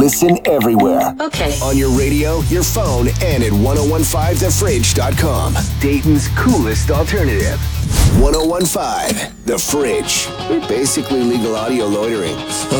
Listen everywhere. Okay. On your radio, your phone, and at 1015thefridge.com. Dayton's coolest alternative. 1015 The Fridge. Basically legal audio loitering.